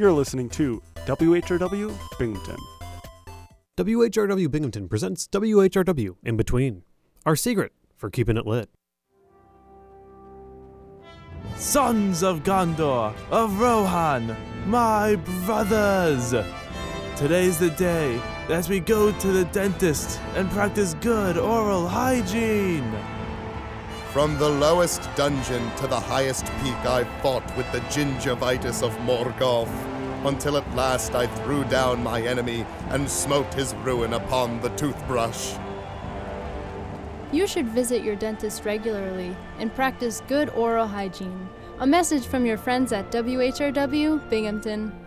You're listening to WHRW Binghamton. WHRW Binghamton presents WHRW In Between, our secret for keeping it lit. Sons of Gondor, of Rohan, my brothers! Today's the day as we go to the dentist and practice good oral hygiene. From the lowest dungeon to the highest peak I fought with the gingivitis of Morgoth, until at last I threw down my enemy and smote his ruin upon the toothbrush. You should visit your dentist regularly and practice good oral hygiene. A message from your friends at WHRW Binghamton.